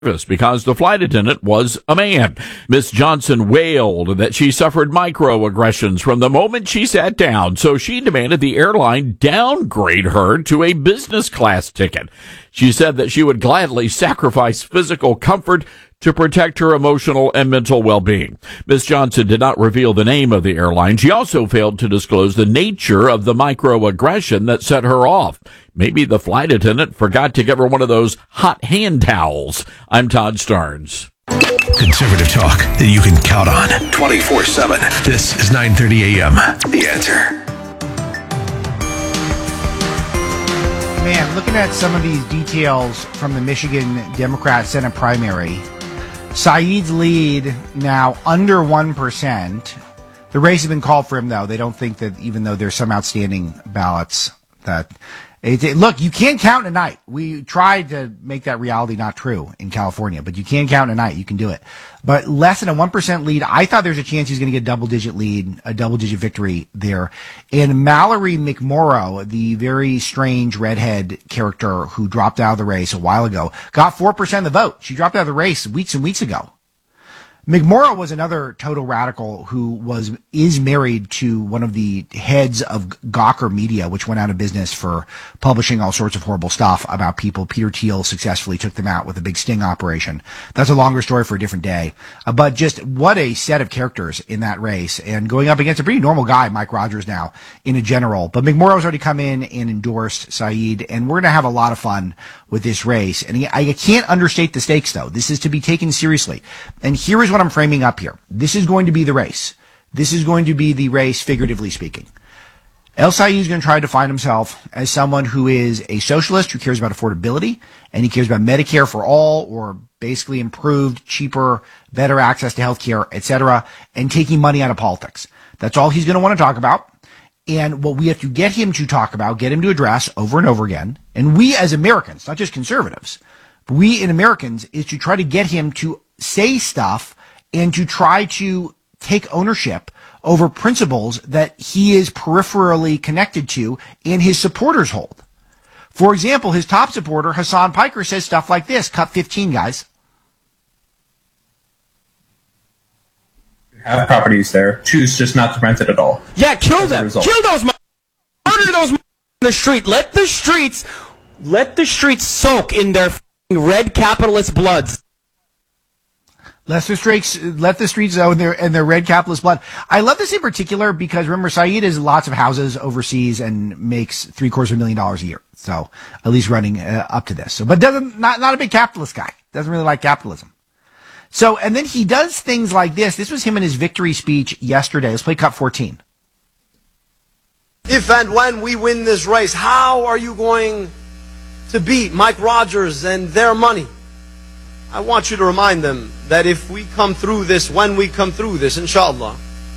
because the flight attendant was a man. Miss Johnson wailed that she suffered microaggressions from the moment she sat down, so she demanded the airline downgrade her to a business class ticket. She said that she would gladly sacrifice physical comfort to protect her emotional and mental well-being. Ms. Johnson did not reveal the name of the airline. She also failed to disclose the nature of the microaggression that set her off. Maybe the flight attendant forgot to give her one of those hot hand towels. I'm Todd Starnes. Conservative talk that you can count on 24/7. This is 9:30 a.m. The Answer. Man, looking at some of these details from the Michigan Democrat Senate primary, Saeed's lead now under 1%. The race has been called for him, though. They don't think that even though there's some outstanding ballots that... Look, you can't count in a night. We tried to make that reality not true in California, but you can count in a night. You can do it. But less than a 1% lead. I thought there's a chance he's going to get a double-digit lead, a double-digit victory there. And Mallory McMorrow, the very strange redhead character who dropped out of the race a while ago, got 4% of the vote. She dropped out of the race weeks and weeks ago. McMorrow was another total radical who is married to one of the heads of Gawker Media, which went out of business for publishing all sorts of horrible stuff about people. Peter Thiel successfully took them out with a big sting operation. That's a longer story for a different day. But just what a set of characters in that race, and going up against a pretty normal guy, Mike Rogers, now in a general. But McMorrow's already come in and endorsed Saeed, and we're going to have a lot of fun with this race. And I can't understate the stakes, though. This is to be taken seriously. And here is what I'm framing up here. This is going to be the race. This is going to be the race, figuratively speaking. El Saeed is going to try to define himself as someone who is a socialist who cares about affordability, and he cares about Medicare for all, or basically improved, cheaper, better access to health care, etc., and taking money out of politics. That's all he's going to want to talk about. And what we have to get him to talk about, get him to address over and over again, and we as Americans, not just conservatives, but we in Americans, is to try to get him to say stuff and to try to take ownership over principles that he is peripherally connected to and his supporters hold. For example, his top supporter, Hassan Piker, says stuff like this. Cut 15, guys. Have properties there. Choose just not to rent it at all. Yeah, kill them. Kill those murder those in the street. Let the streets soak in their red capitalist bloods. Let the streets own their red capitalist blood. I love this in particular because, remember, Saeed has lots of houses overseas and makes $750,000 a year. So at least running up to this. So, but not a big capitalist guy. Doesn't really like capitalism. So, and then he does things like this. This was him in his victory speech yesterday. Let's play cut 14. If and when we win this race, how are you going to beat Mike Rogers and their money? I want you to remind them that if we come through this, when we come through this, inshallah.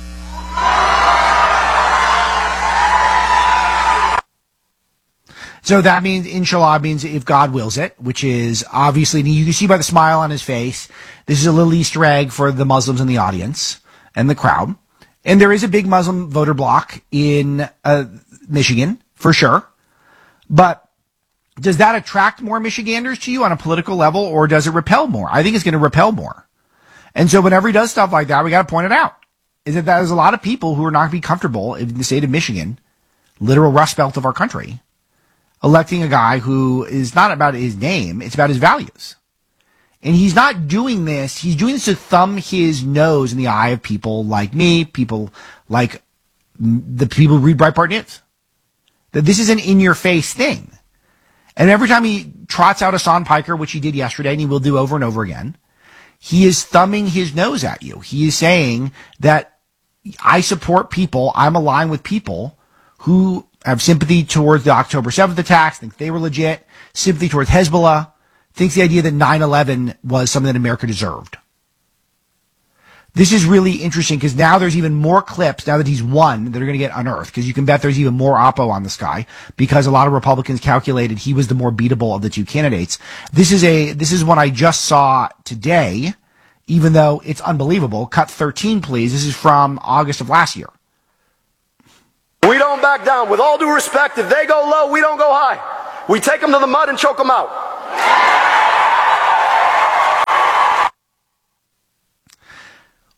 So that means, inshallah, means if God wills it, which is obviously, you can see by the smile on his face, this is a little Easter egg for the Muslims in the audience and the crowd. And there is a big Muslim voter bloc in Michigan, for sure. But does that attract more Michiganders to you on a political level, or does it repel more? I think it's going to repel more. And so whenever he does stuff like that, we got to point it out. Is that there's a lot of people who are not going to be comfortable in the state of Michigan, literal Rust Belt of our country, electing a guy who is not about his name, it's about his values. And he's not doing this, he's doing this to thumb his nose in the eye of people like me, people like the people who read Breitbart News. That this is an in-your-face thing. And every time he trots out Hassan Piker, which he did yesterday, and he will do over and over again, he is thumbing his nose at you. He is saying that I support people, I'm aligned with people who have sympathy towards the October 7th attacks, think they were legit, sympathy towards Hezbollah, thinks the idea that 9/11 was something that America deserved. This is really interesting because now there's even more clips, now that he's won, that are going to get unearthed, because you can bet there's even more Oppo on this guy, because a lot of Republicans calculated he was the more beatable of the two candidates. This is one I just saw today, even though it's unbelievable. Cut 13, please. This is from August of last year. We don't back down. With all due respect, if they go low, we don't go high. We take them to the mud and choke them out.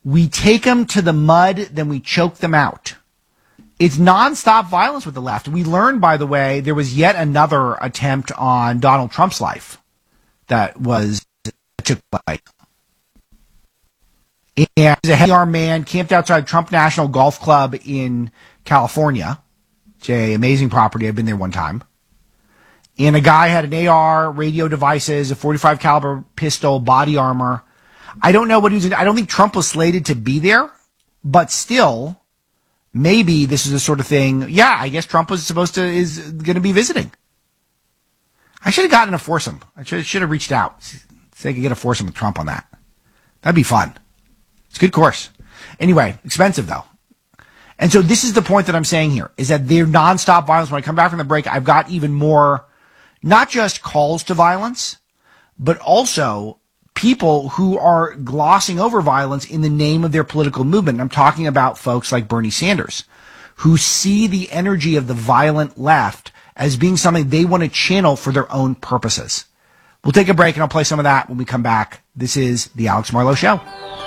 We take them to the mud, then we choke them out. It's nonstop violence with the left. We learned, by the way, there was yet another attempt on Donald Trump's life that took place. And a heavy armed man camped outside Trump National Golf Club in California. It's an amazing property. I've been there one time. And a guy had an AR, radio devices, a .45 caliber pistol, body armor. I don't know what he was. I don't think Trump was slated to be there, but still, maybe this is the sort of thing. Yeah, I guess Trump is going to be visiting. I should have gotten a foursome. I should have reached out. See if I could get a foursome with Trump on that. That'd be fun. It's a good course. Anyway, expensive though. And so this is the point that I'm saying here, is that they're nonstop violence. When I come back from the break, I've got even more, not just calls to violence, but also people who are glossing over violence in the name of their political movement. And I'm talking about folks like Bernie Sanders, who see the energy of the violent left as being something they want to channel for their own purposes. We'll take a break and I'll play some of that when we come back. This is The Alex Marlow Show.